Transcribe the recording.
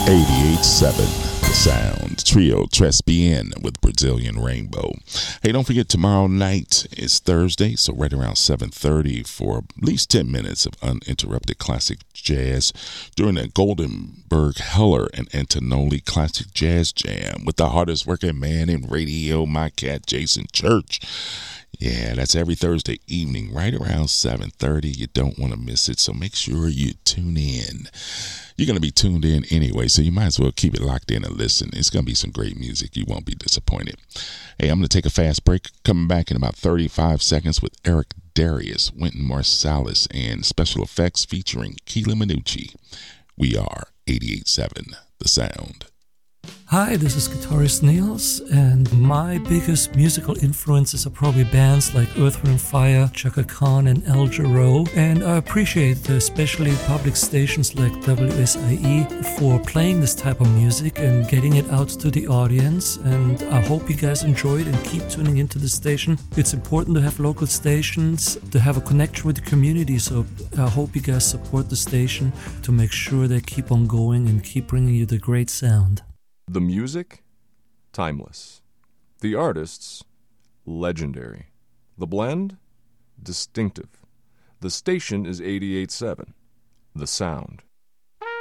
88.7 The Sound. Trio Tres Bien with Brazilian Rainbow. Hey, don't forget tomorrow night is Thursday, so right around 7:30 for at least 10 minutes of uninterrupted classic jazz during the Goldenberg Heller and Antonelli Classic Jazz Jam with the hardest working man in radio, my cat Jason Church. Yeah, that's every Thursday evening right around 7:30. You don't want to miss it, so make sure you tune in. You're going to be tuned in anyway, so you might as well keep it locked in and listen. It's going to be some great music. You won't be disappointed. Hey, I'm going to take a fast break. Coming back in about 35 seconds with Eric Darius, Wynton Marsalis, and special effects featuring Keela Minucci. We are 88.7 The Sound. Hi, this is guitarist Niels, and my biggest musical influences are probably bands like Earth, Wind & Fire, Chaka Khan, and Al Jarreau, and I appreciate especially public stations like WSIE for playing this type of music and getting it out to the audience, and I hope you guys enjoy it and keep tuning into the station. It's important to have local stations, to have a connection with the community, so I hope you guys support the station to make sure they keep on going and keep bringing you the great sound. The music, timeless. The artists, legendary. The blend, distinctive. The station is 88.7, The Sound.